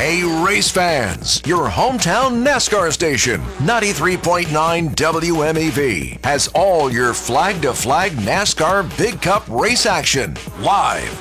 Hey, race fans, your hometown NASCAR station, 93.9 WMEV, has all your flag-to-flag NASCAR Big Cup race action live